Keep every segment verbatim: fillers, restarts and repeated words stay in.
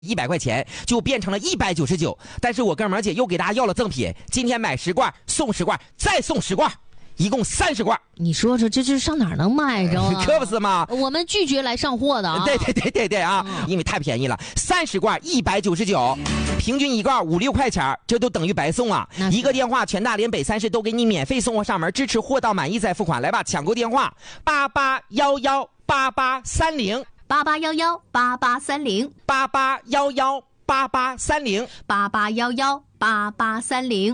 一百块钱就变成了一百九十九，但是我跟萌姐又给大家要了赠品，今天买十罐送十罐，再送十罐，一共三十罐。 你说说，这这上哪儿能买着啊？ 可不是吗？ 我们拒绝来上货的啊！ 对对对对对啊，嗯、因为太便宜了，三十罐一百九十九，平均一罐五六块钱，这都等于白送啊！一个电话，全大连北三市都给你免费送货上门，支持货到满意再付款。来吧，抢购电话八八幺幺八八三零。 八八幺幺八八三零， 八八幺幺八八三零， 八八幺幺八八三零。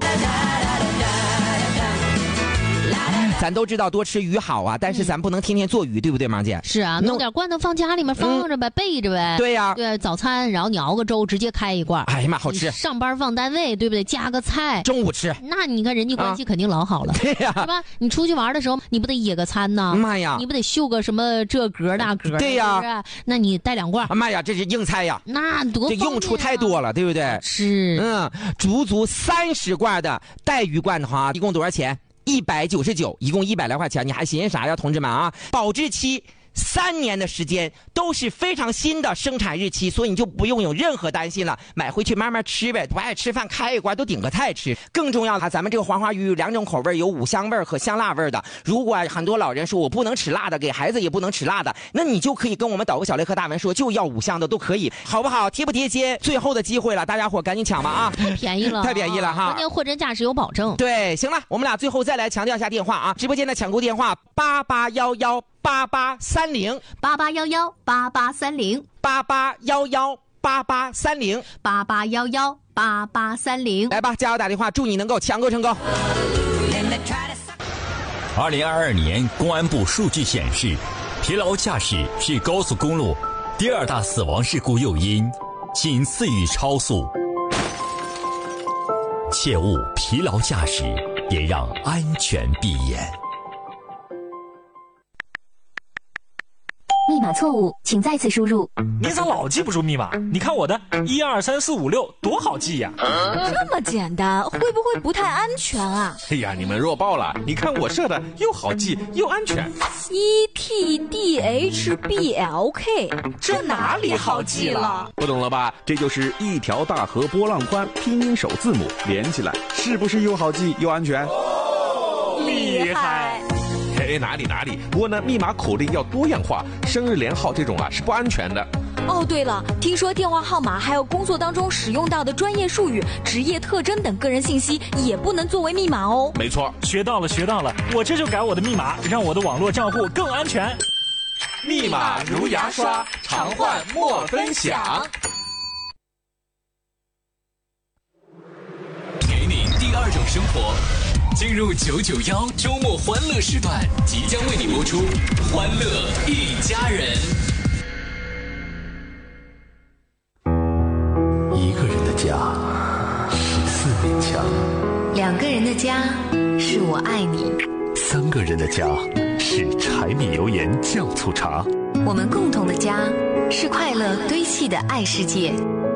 咱都知道多吃鱼好啊，但是咱不能天天做鱼，嗯、对不对，萌姐？ 是啊，弄点罐头放家里面放着呗，嗯、备着呗。 对呀、啊， 对，早餐然后你熬个粥，直接开一罐。 哎呀妈，好吃！ 上班放单位，对不对？加个菜， 中午吃。 那你看人际关系肯定老好了， 啊、对呀、啊， 是吧？你出去玩的时候，你不得野个餐呢？ 妈呀， 你不得秀个什么这格那格？ 对呀、 啊，那你带两罐。 妈呀，这是硬菜呀！ 那多、啊、 这用处太多了，对不对？ 是， 嗯，足足三十罐的带鱼罐的话，一共多少钱？一百九十九，一共一百来块钱，你还寻思啥呀，同志们啊？保质期三年的时间，都是非常新的生产日期，所以你就不用有任何担心了。买回去慢慢吃呗，不爱吃饭开一罐都顶个菜吃。更重要的，咱们这个黄花鱼有两种口味，有五香味和香辣味的。如果很多老人说我不能吃辣的，给孩子也不能吃辣的，那你就可以跟我们导个小雷和大文说，就要五香的都可以，好不好？贴不贴心？最后的机会了，大家伙赶紧抢吧啊！ 太便宜了， 太便宜了哈！ 关键货真价实有保证。 对，行了，我们俩最后再来强调一下电话啊！直播间的抢购电话八八幺幺八八三零， 八八幺幺八八三零， 八八幺幺八八三零， 八八幺幺八八三零。 来吧，加油打电话，祝你能够抢购成功。 二零二二年公安部数据显示，疲劳驾驶是高速公路第二大死亡事故诱因，仅次于超速。切勿疲劳驾驶，也让安全闭眼。 密码错误，请再次输入。 你咋老记不住密码？你看我的一二三四五六多好记呀、 啊！这么简单，会不会不太安全啊？ 哎呀，你们弱爆了！你看我设的又好记又安全。 E T D H B L K， 这哪里好记了？ 不懂了吧？这就是一条大河波浪宽，拼音首字母连起来，是不是又好记又安全？ 哦、厉害！ 哎，哪里哪里，不过呢，密码口令要多样化，生日连号这种啊是不安全的。 哦，对了，听说电话号码还有工作当中使用到的专业术语、职业特征等个人信息也不能作为密码哦。 没错， 学到了学到了，我这就改我的密码，让我的网络账户更安全。 密码如牙刷，常换莫分享。 给你第二种生活。进入九九幺周末欢乐时段，即将为你播出《欢乐一家人》。 一个人的家是四面墙， 两个人的家是我爱你， 三个人的家是柴米油盐酱醋茶， 我们共同的家是快乐堆砌的爱世界。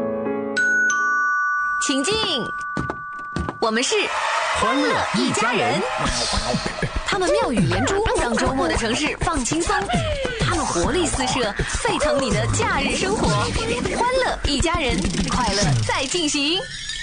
请进，我们是欢乐一家人。 他们妙语连珠，让周末的城市放轻松。他们活力四射，沸腾你的假日生活。欢乐一家人，快乐在进行。